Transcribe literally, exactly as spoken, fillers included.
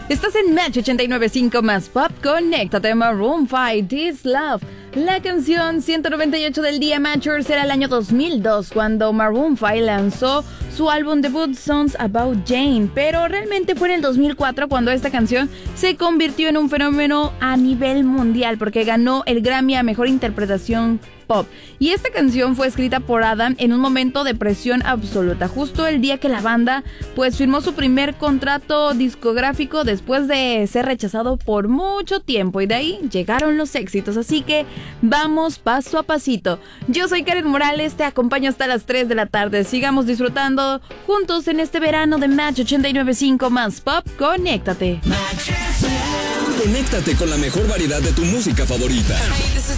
Estás en Match ochenta y nueve punto cinco más Pop. Conéctate, Maroon cinco, This Love. La canción ciento noventa y ocho del día Matchers era el año dos mil dos, cuando Maroon cinco lanzó su álbum debut Songs About Jane, pero realmente fue en el dos mil cuatro cuando esta canción se convirtió en un fenómeno a nivel mundial, porque ganó el Grammy a Mejor Interpretación Pop. Y esta canción fue escrita por Adam en un momento de presión absoluta, justo el día que la banda pues firmó su primer contrato discográfico después de ser rechazado por mucho tiempo, y de ahí llegaron los éxitos, así que vamos paso a pasito. Yo soy Karen Morales, te acompaño hasta las tres de la tarde. Sigamos disfrutando juntos en este verano de Match ochenta y nueve punto cinco más Pop. Conéctate. Conéctate con la mejor variedad de tu música favorita. Hey, this is